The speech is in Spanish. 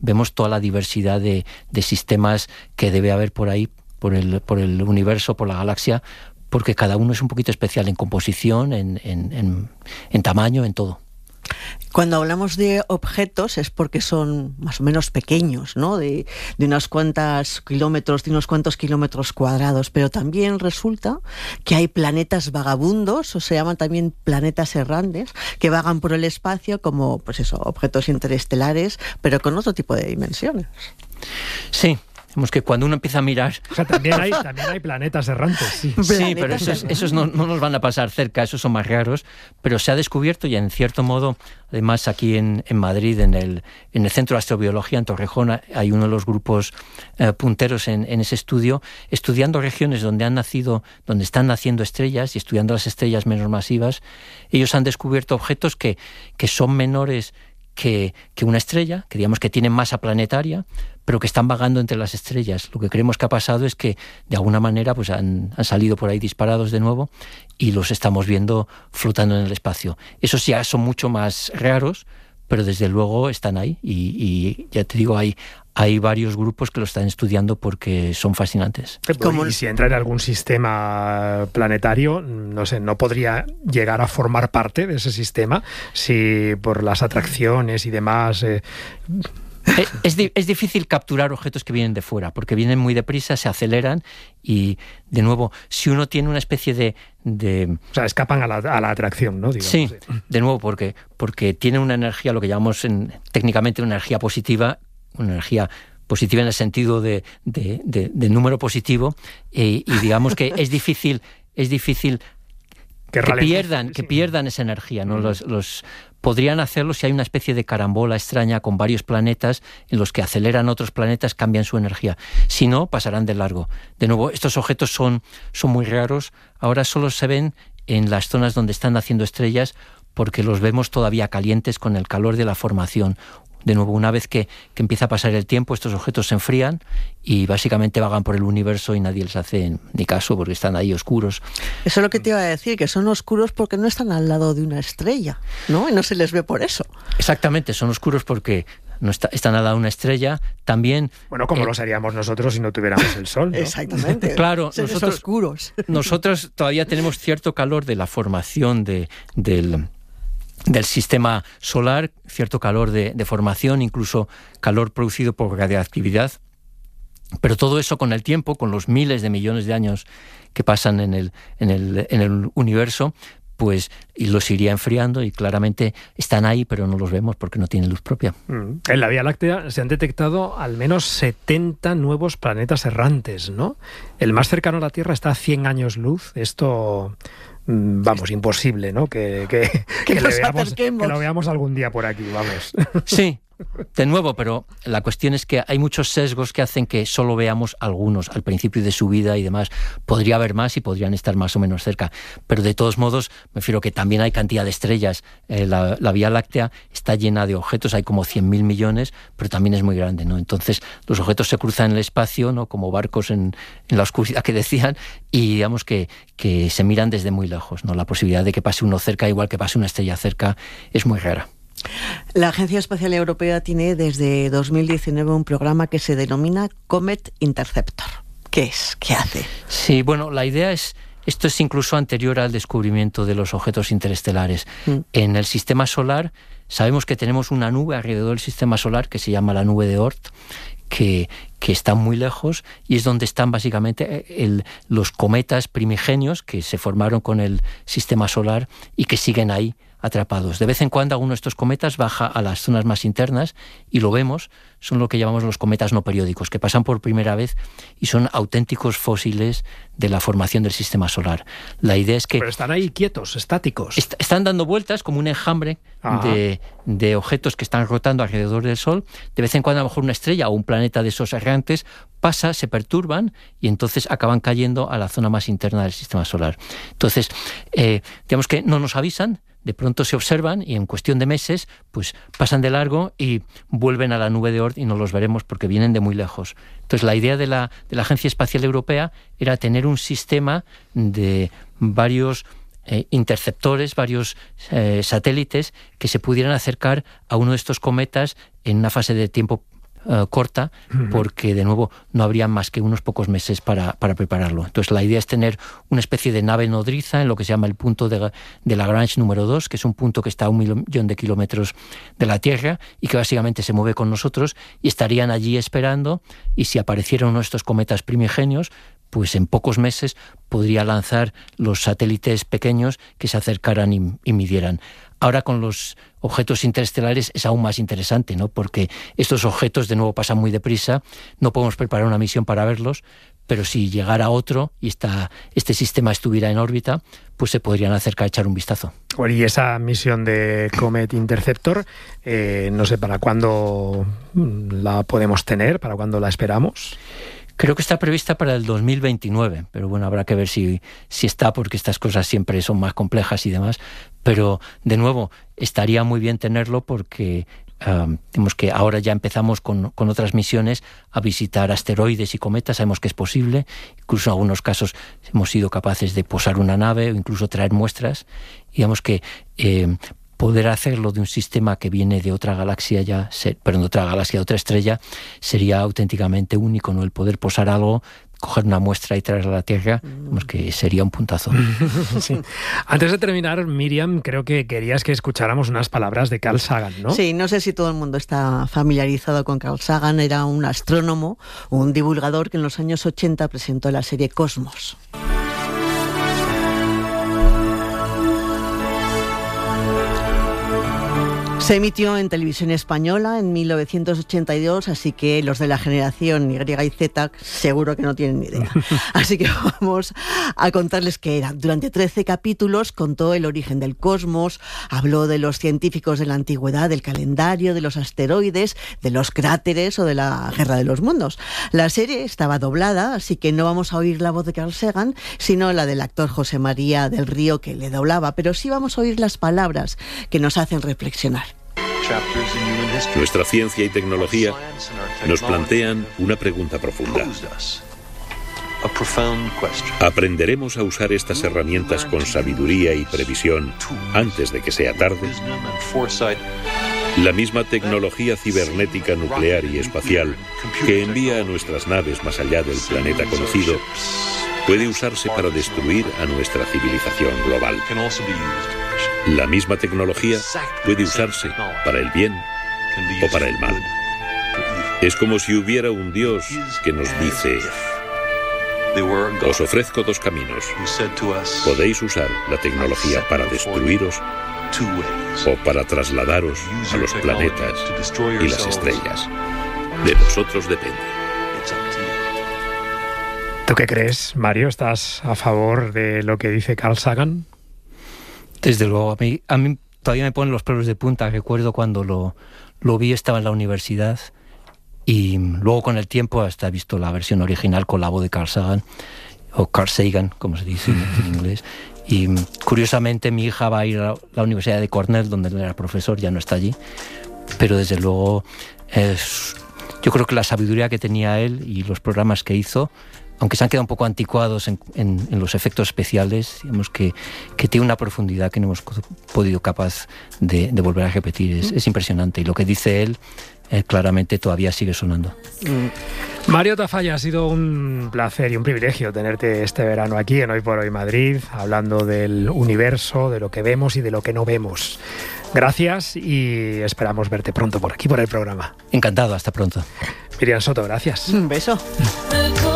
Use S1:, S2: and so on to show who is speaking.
S1: vemos toda la diversidad de sistemas que debe haber por ahí, por el universo, por la galaxia, porque cada uno es un poquito especial en composición, en tamaño, en todo.
S2: Cuando hablamos de objetos es porque son más o menos pequeños, ¿no? De unos cuantos kilómetros cuadrados, pero también resulta que hay planetas vagabundos, o se llaman también planetas errantes, que vagan por el espacio como, pues eso, objetos interestelares, pero con otro tipo de dimensiones.
S1: Sí. Vemos que cuando uno empieza a mirar...
S3: O sea, también hay planetas errantes, sí.
S1: Sí, pero esos no nos van a pasar cerca, esos son más raros, pero se ha descubierto, y en cierto modo, además aquí en Madrid, en el Centro de Astrobiología, en Torrejón, hay uno de los grupos punteros en ese estudio, estudiando regiones donde están naciendo estrellas y estudiando las estrellas menos masivas. Ellos han descubierto objetos que son menores que una estrella, que digamos que tienen masa planetaria, pero que están vagando entre las estrellas. Lo que creemos que ha pasado es que de alguna manera pues han salido por ahí disparados de nuevo y los estamos viendo flotando en el espacio. Esos ya son mucho más raros, pero desde luego están ahí y ya te digo, hay varios grupos que lo están estudiando porque son fascinantes.
S3: Y si entra en algún sistema planetario, no sé, ¿no podría llegar a formar parte de ese sistema si por las atracciones y demás...
S1: Es difícil capturar objetos que vienen de fuera, porque vienen muy deprisa, se aceleran y, de nuevo, si uno tiene una especie de...
S3: O sea, escapan a la atracción, ¿no? Digamos.
S1: Sí, de nuevo, porque tienen una energía, lo que llamamos técnicamente una energía positiva en el sentido de número positivo, y digamos que es difícil que pierdan esa energía, ¿no? Podrían hacerlo si hay una especie de carambola extraña con varios planetas en los que aceleran otros planetas, cambian su energía. Si no, pasarán de largo. De nuevo, estos objetos son muy raros. Ahora solo se ven en las zonas donde están naciendo estrellas porque los vemos todavía calientes con el calor de la formación. De nuevo, una vez que empieza a pasar el tiempo, estos objetos se enfrían y básicamente vagan por el universo y nadie les hace ni caso porque están ahí oscuros.
S2: Eso es lo que te iba a decir, que son oscuros porque no están al lado de una estrella, ¿no? Y no se les ve por eso.
S1: Exactamente, son oscuros porque no están al lado de una estrella. También...
S3: Bueno, como los haríamos nosotros si no tuviéramos el sol, ¿no?
S2: Exactamente.
S1: Claro,
S2: nosotros
S1: todavía tenemos cierto calor de la formación del sistema solar, cierto calor de formación, incluso calor producido por radiactividad, pero todo eso con el tiempo, con los miles de millones de años que pasan en el universo, pues y los iría enfriando y claramente están ahí, pero no los vemos porque no tienen luz propia.
S3: En la Vía Láctea se han detectado al menos 70 nuevos planetas errantes, ¿no? El más cercano a la Tierra está a 100 años luz. Esto... Vamos, imposible, ¿no? Que lo veamos algún día por aquí, vamos.
S1: Sí, de nuevo, pero la cuestión es que hay muchos sesgos que hacen que solo veamos algunos al principio de su vida y demás. Podría haber más y podrían estar más o menos cerca, pero de todos modos, me refiero que también hay cantidad de estrellas. La Vía Láctea está llena de objetos, hay como 100.000 millones, pero también es muy grande, ¿no? Entonces, los objetos se cruzan en el espacio, ¿no? Como barcos en la oscuridad que decían, y digamos que se miran desde muy lejos, ¿no? La posibilidad de que pase uno cerca, igual que pase una estrella cerca, es muy rara.
S2: La Agencia Espacial Europea tiene desde 2019 un programa que se denomina Comet Interceptor. ¿Qué es? ¿Qué hace?
S1: Sí, bueno, la idea es... Esto es incluso anterior al descubrimiento de los objetos interestelares. En el sistema solar sabemos que tenemos una nube alrededor del sistema solar que se llama la nube de Oort, que están muy lejos y es donde están básicamente los cometas primigenios que se formaron con el sistema solar y que siguen ahí atrapados. De vez en cuando alguno de estos cometas baja a las zonas más internas y lo vemos, son lo que llamamos los cometas no periódicos, que pasan por primera vez y son auténticos fósiles de la formación del sistema solar. La idea es que...
S3: Pero están ahí quietos, estáticos.
S1: Están dando vueltas como un enjambre de objetos que están rotando alrededor del Sol. De vez en cuando a lo mejor una estrella o un planeta de esos errantes pasa, se perturban y entonces acaban cayendo a la zona más interna del sistema solar. Entonces, digamos que no nos avisan, de pronto se observan y en cuestión de meses pues pasan de largo y vuelven a la nube de Oort y no los veremos porque vienen de muy lejos. Entonces la idea de la Agencia Espacial Europea era tener un sistema de varios interceptores, varios satélites que se pudieran acercar a uno de estos cometas en una fase de tiempo corta, porque de nuevo no habría más que unos pocos meses para prepararlo. Entonces la idea es tener una especie de nave nodriza en lo que se llama el punto de Lagrange número 2, que es un punto que está a 1 millón de kilómetros de la Tierra y que básicamente se mueve con nosotros, y estarían allí esperando, y si aparecieran uno de estos cometas primigenios, pues en pocos meses podría lanzar los satélites pequeños que se acercaran y midieran. Ahora con los objetos interestelares es aún más interesante, ¿no? Porque estos objetos de nuevo pasan muy deprisa, no podemos preparar una misión para verlos, pero si llegara otro y este sistema estuviera en órbita, pues se podrían acercar a echar un vistazo.
S3: Bueno, y esa misión de Comet Interceptor, no sé para cuándo la podemos tener, para cuándo la esperamos.
S1: Creo que está prevista para el 2029, pero bueno, habrá que ver si está, porque estas cosas siempre son más complejas y demás. Pero, de nuevo, estaría muy bien tenerlo porque digamos que ahora ya empezamos con otras misiones a visitar asteroides y cometas. Sabemos que es posible. Incluso en algunos casos hemos sido capaces de posar una nave o incluso traer muestras. Digamos que poder hacerlo de un sistema que viene de otra galaxia de otra estrella, sería auténticamente único, ¿no? El poder posar algo, coger una muestra y traerla a la Tierra, pues que sería un puntazo.
S3: Sí. Antes de terminar, Miriam, creo que querías que escucháramos unas palabras de Carl Sagan, ¿no?
S2: Sí, no sé si todo el mundo está familiarizado con Carl Sagan. Era un astrónomo, un divulgador que en los años 80 presentó la serie Cosmos. Se emitió en televisión española en 1982, así que los de la generación Y y Z seguro que no tienen ni idea. Así que vamos a contarles qué era. Durante 13 capítulos contó el origen del cosmos, habló de los científicos de la antigüedad, del calendario, de los asteroides, de los cráteres o de la Guerra de los Mundos. La serie estaba doblada, así que no vamos a oír la voz de Carl Sagan, sino la del actor José María del Río, que le doblaba, pero sí vamos a oír las palabras que nos hacen reflexionar.
S4: Nuestra ciencia y tecnología nos plantean una pregunta profunda. ¿Aprenderemos a usar estas herramientas con sabiduría y previsión antes de que sea tarde? La misma tecnología cibernética, nuclear y espacial que envía a nuestras naves más allá del planeta conocido puede usarse para destruir a nuestra civilización global. La misma tecnología puede usarse para el bien o para el mal. Es como si hubiera un Dios que nos dice: os ofrezco dos caminos. Podéis usar la tecnología para destruiros o para trasladaros a los planetas y las estrellas. De vosotros depende.
S3: ¿Tú qué crees, Mario? ¿Estás a favor de lo que dice Carl Sagan?
S1: Desde luego, a mí todavía me ponen los pelos de punta. Recuerdo cuando lo vi, estaba en la universidad, y luego con el tiempo hasta he visto la versión original con la voz de Carl Sagan, o Carl Sagan, como se dice en inglés. Y curiosamente mi hija va a ir a la Universidad de Cornell, donde él era profesor, ya no está allí. Pero desde luego yo creo que la sabiduría que tenía él y los programas que hizo, aunque se han quedado un poco anticuados en los efectos especiales, digamos que tiene una profundidad que no hemos podido capaz de volver a repetir. Es impresionante, y lo que dice él claramente todavía sigue sonando.
S3: Mario Tafalla, ha sido un placer y un privilegio tenerte este verano aquí en Hoy por Hoy Madrid, hablando del universo, de lo que vemos y de lo que no vemos. Gracias, y esperamos verte pronto por aquí, por el programa.
S1: Encantado, hasta pronto.
S3: Miriam Soto, gracias.
S2: Un beso.